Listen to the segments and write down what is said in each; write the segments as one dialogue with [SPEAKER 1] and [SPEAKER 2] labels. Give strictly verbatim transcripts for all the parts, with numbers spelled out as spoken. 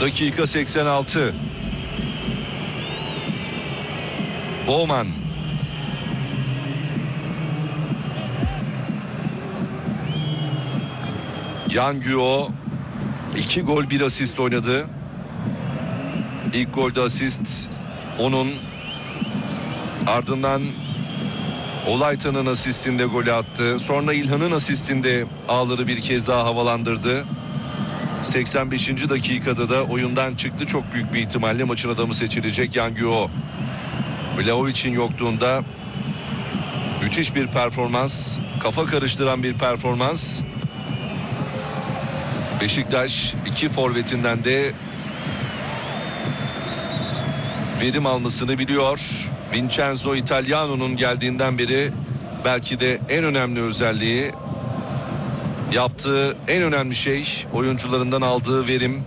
[SPEAKER 1] Dakika seksen altı. Bowman. Yang Guo iki gol bir asist oynadı. İlk golde asist onun. Ardından Olaytan'ın asistinde golü attı. Sonra İlhan'ın asistinde ağları bir kez daha havalandırdı. seksen beşinci dakikada da oyundan çıktı. Çok büyük bir ihtimalle maçın adamı seçilecek Yang Guo. Vlahovic'in yokluğunda müthiş bir performans. Kafa karıştıran bir performans. Beşiktaş iki forvetinden de verim almasını biliyor. Vincenzo Italiano'nun geldiğinden beri belki de en önemli özelliği, yaptığı en önemli şey oyuncularından aldığı verim.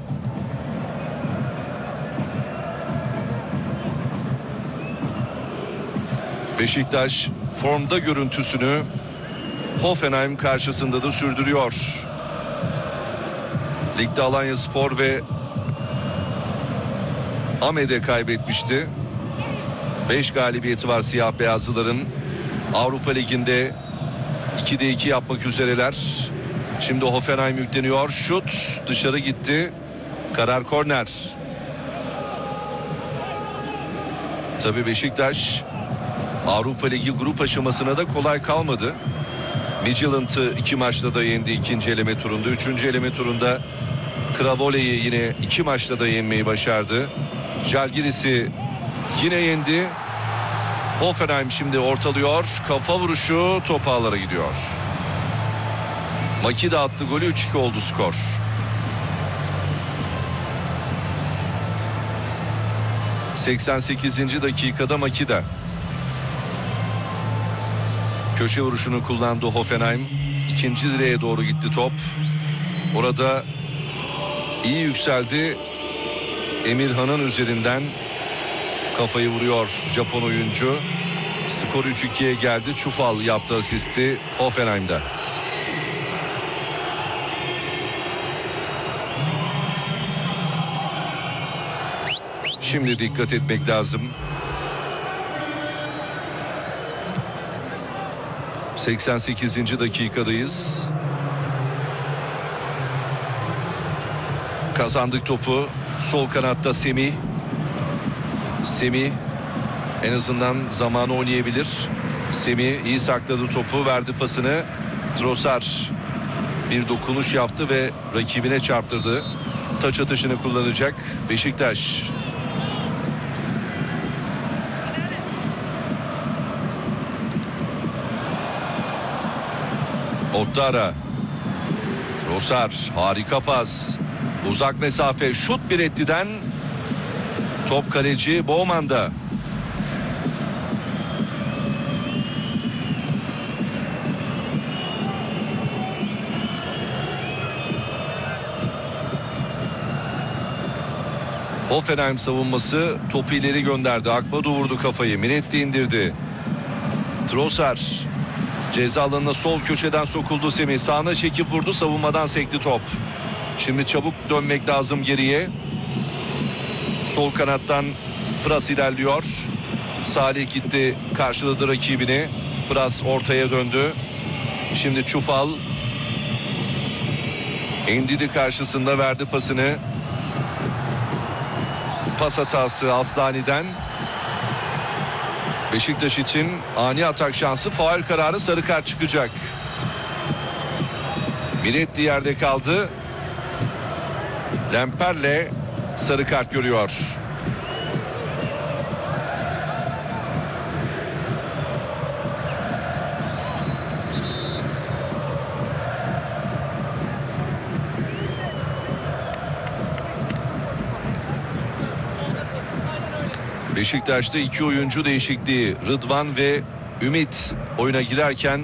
[SPEAKER 1] Beşiktaş formda görüntüsünü Hoffenheim karşısında da sürdürüyor. Ligde Alanyaspor ve Amed'e kaybetmişti. beş galibiyeti var siyah beyazlıların. Avrupa Ligi'nde ikide iki yapmak üzereler. Şimdi Hoffenheim yükleniyor. Şut dışarı gitti. Karar korner. Tabii Beşiktaş Avrupa Ligi grup aşamasına da kolay kalmadı. Midtjylland'ı iki maçta da yendi ikinci eleme turunda. Üçüncü eleme turunda Kravole'yi yine iki maçta da yenmeyi başardı. Žalgiris'i yine yendi. Hoffenheim şimdi ortalıyor. Kafa vuruşu top ağlara gidiyor. Makida attı golü, üç iki oldu skor. seksen sekizinci dakikada Makida. Köşe vuruşunu kullandı Hoffenheim. İkinci direğe doğru gitti top. Orada iyi yükseldi. Emirhan'ın üzerinden kafayı vuruyor Japon oyuncu. Skor üç ikiye geldi. Çufal yaptı asisti Hoffenheim'da. Şimdi dikkat etmek lazım. seksen sekizinci dakikadayız. Kazandık topu. Sol kanatta Semih. Semih en azından zamanı oynayabilir. Semih iyi sakladı topu, verdi pasını. Trossard bir dokunuş yaptı ve rakibine çarptırdı. Taç atışını kullanacak Beşiktaş. Ottara. Trossard harika pas. Uzak mesafe şut bir ettiden. Top kaleci Bowman'da. Hoffenheim savunması topu ileri gönderdi. Akbadu vurdu kafayı. Minetti indirdi. Trossard ceza alanına sol köşeden sokuldu Semih. Sağına çekip vurdu. Savunmadan sekti top. Şimdi çabuk dönmek lazım geriye. Sol kanattan Pras ilerliyor. Salih gitti, karşıladı rakibini. Pras ortaya döndü. Şimdi Çufal. Endidi karşısında verdi pasını. Pas hatası Aslani'den. Beşiktaş için ani atak şansı, faul kararı, sarı kart çıkacak. Minetti yerde kaldı. Lemperle sarı kart görüyor. Beşiktaş'ta iki oyuncu değişikliği. Rıdvan ve Ümit oyuna girerken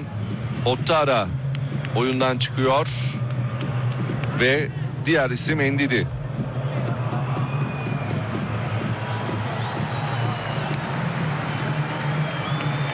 [SPEAKER 1] Ottara oyundan çıkıyor ve diğer isim Endidi.